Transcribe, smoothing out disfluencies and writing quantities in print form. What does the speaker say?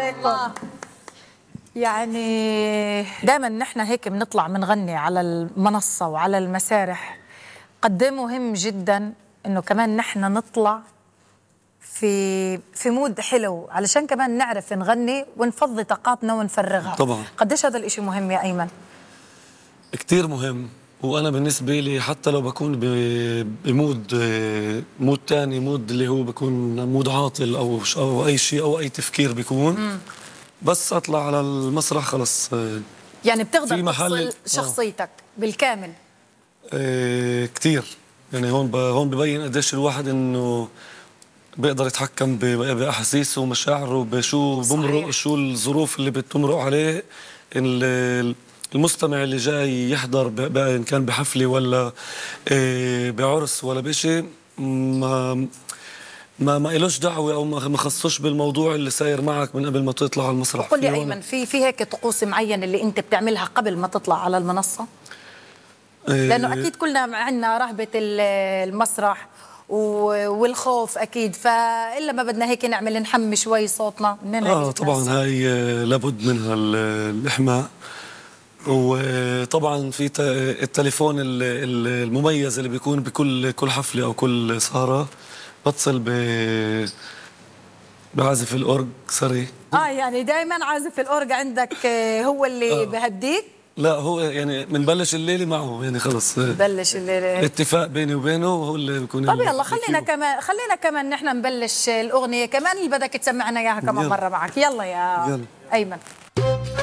عليكم. يعني دائما نحن هيك بنطلع بنغني على المنصة وعلى المسارح، قد ايه مهم جدا انه كمان نحن نطلع في مود حلو علشان كمان نعرف نغني ونفضي طاقاتنا ونفرغها. طبعا قديش هذا الاشي مهم يا ايمن؟ كتير مهم. وانا بالنسبه لي حتى لو بكون بمود تاني، مود اللي هو بكون مود عاطل او اي شيء او اي تفكير بيكون بس اطلع على المسرح خلص. يعني بتقدر في محل تفصل شخصيتك بالكامل. كتير. يعني هون ببين قديش الواحد انه بيقدر يتحكم باحاسيسه ومشاعره، بشو بمرق، شو الظروف اللي بتمرق عليه. المستمع اللي جاي يحضر إن كان بحفلة ولا بعرس ولا بشي، ما إلوش دعوة أو ما خصوش بالموضوع اللي صاير معك من قبل ما تطلع على المسرح. قل لي أيمن، في هيك طقوس معين اللي أنت بتعملها قبل ما تطلع على المنصة؟ لأنه أكيد كلنا عندنا رهبة المسرح والخوف أكيد، فإلا ما بدنا هيك نعمل نحمي شوي صوتنا. طبعا هاي لابد منها الإحماء. وطبعا في التليفون المميز اللي بيكون بكل حفلة أو كل سهرة، بتصل بعازف الأورج سري. يعني دائما عازف الأورج عندك هو اللي بهديك؟ لا، هو يعني بنبلش الليلة معه، يعني خلص بلش الليلة اتفاق بيني وبينه، وهو اللي بيكون. طب يلا خلينا كمان نحن نبلش الأغنية كمان اللي بدك تسمعنا إياها كمان مرة معك. يلا يا أيمن.